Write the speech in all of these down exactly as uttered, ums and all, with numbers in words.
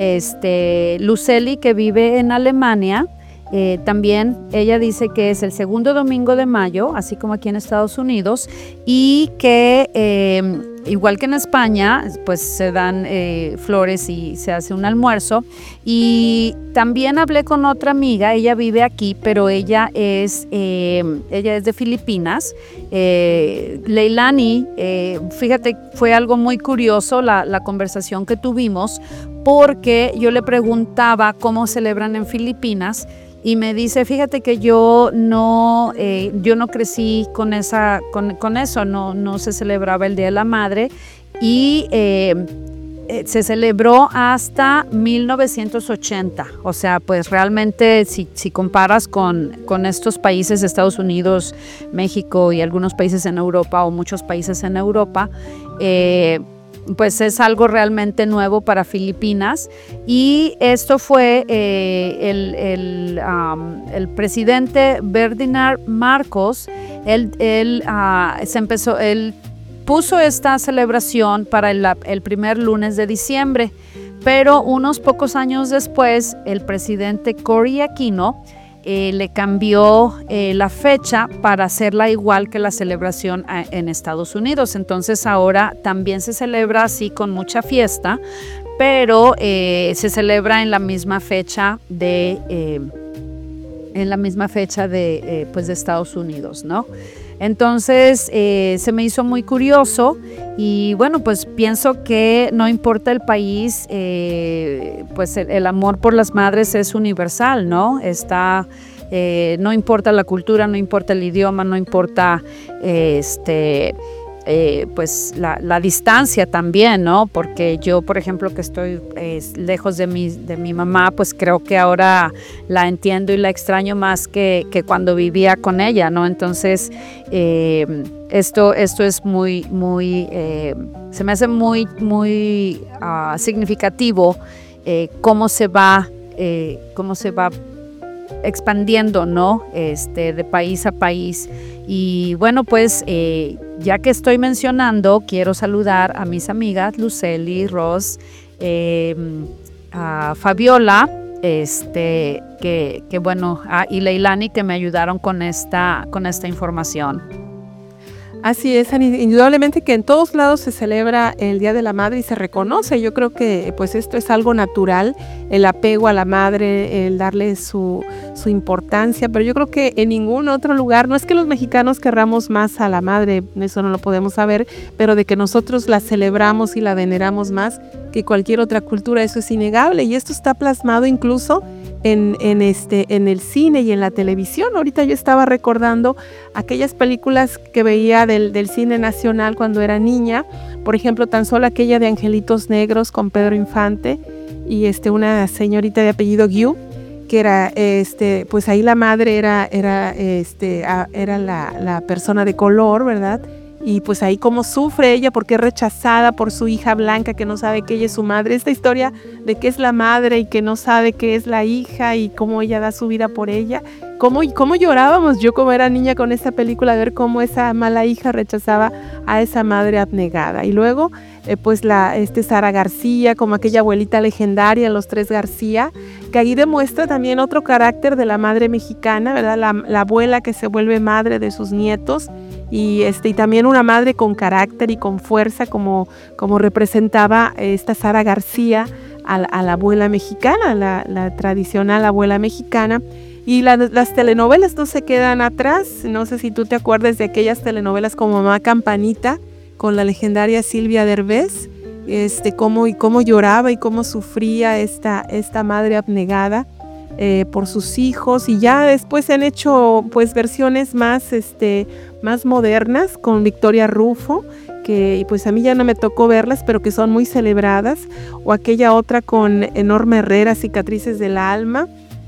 este, Luceli, que vive en Alemania. Eh, también ella dice que es el segundo domingo de mayo, así como aquí en Estados Unidos, y que eh, igual que en España, pues se dan eh, flores y se hace un almuerzo. Y también hablé con otra amiga, ella vive aquí, pero ella es, eh, ella es de Filipinas, eh, Leilani. Eh, fíjate, fue algo muy curioso la, la conversación que tuvimos, porque yo le preguntaba cómo celebran en Filipinas. Y me dice, fíjate que yo no, eh, yo no crecí con, esa, con, con eso, no, no se celebraba el Día de la Madre y eh, eh, se celebró hasta mil novecientos ochenta. O sea, pues realmente si, si comparas con, con estos países, Estados Unidos, México y algunos países en Europa o muchos países en Europa, eh, pues es algo realmente nuevo para Filipinas. Y esto fue eh, el, el, um, el presidente Ferdinand Marcos. Él, él, uh, se empezó, él puso esta celebración para el, el primer lunes de diciembre, pero unos pocos años después el presidente Cory Aquino Eh, le cambió eh, la fecha para hacerla igual que la celebración a, en Estados Unidos. Entonces ahora también se celebra así con mucha fiesta, pero eh, se celebra en la misma fecha de eh, en la misma fecha de eh, pues de Estados Unidos, ¿no? Entonces eh, se me hizo muy curioso y bueno, pues pienso que no importa el país, eh, pues el, el amor por las madres es universal, ¿no? Está, eh, no importa la cultura, no importa el idioma, no importa eh, este... Eh, pues la, la distancia también, ¿no? Porque yo, por ejemplo, que estoy eh, lejos de mi, de mi mamá, pues creo que ahora la entiendo y la extraño más que, que cuando vivía con ella, ¿no? Entonces, eh, esto, esto es muy, muy, eh, se me hace muy, muy uh, significativo eh, cómo se va, eh, cómo se va expandiendo, ¿no? Este, de país a país. Y bueno, pues eh, ya que estoy mencionando, quiero saludar a mis amigas Luceli, Ross, eh, a Fabiola, este, que, que bueno, a, y Leilani, que me ayudaron con esta, con esta información. Así es, indudablemente que en todos lados se celebra el Día de la Madre y se reconoce. Yo creo que pues esto es algo natural, el apego a la madre, el darle su, su importancia, pero yo creo que en ningún otro lugar, no es que los mexicanos querramos más a la madre, eso no lo podemos saber, pero de que nosotros la celebramos y la veneramos más que cualquier otra cultura, eso es innegable, y esto está plasmado incluso En, en, este, en el cine y en la televisión. Ahorita yo estaba recordando aquellas películas que veía del, del cine nacional cuando era niña, por ejemplo, tan solo aquella de Angelitos Negros con Pedro Infante y este, una señorita de apellido Guiú, que era, este, pues ahí la madre era, era, este, era la, la persona de color, ¿verdad? Y pues ahí cómo sufre ella porque es rechazada por su hija blanca que no sabe que ella es su madre. Esta historia de que es la madre y que no sabe que es la hija y cómo ella da su vida por ella. Cómo, cómo llorábamos yo como era niña con esta película, de ver cómo esa mala hija rechazaba a esa madre abnegada. Y luego eh, pues la este Sara García, como aquella abuelita legendaria, Los Tres García, que ahí demuestra también otro carácter de la madre mexicana, ¿verdad? La, la abuela que se vuelve madre de sus nietos. Y, este, y también una madre con carácter y con fuerza, como, como representaba esta Sara García a, a la abuela mexicana, la, la tradicional abuela mexicana. Y la, las telenovelas no se quedan atrás. No sé si tú te acuerdas de aquellas telenovelas como Mamá Campanita, con la legendaria Silvia Derbez, este, cómo, y cómo lloraba y cómo sufría esta, esta madre abnegada. Eh, por sus hijos, y ya después se han hecho pues versiones más, este, más modernas con Victoria Rufo, que pues a mí ya no me tocó verlas, pero que son muy celebradas, o aquella otra con Norma Herrera, Cicatrices del Alma,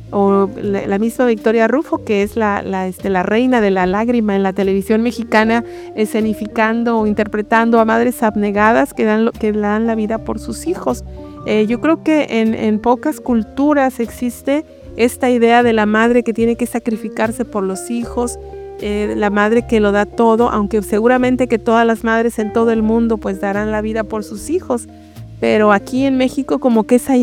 o la, la misma Victoria Rufo, que es la, la, este, la reina de la lágrima en la televisión mexicana, escenificando o interpretando a madres abnegadas que dan, que dan la vida por sus hijos. Eh, yo creo que en, en pocas culturas existe esta idea de la madre que tiene que sacrificarse por los hijos, eh, la madre que lo da todo, aunque seguramente que todas las madres en todo el mundo pues darán la vida por sus hijos, pero aquí en México como que esa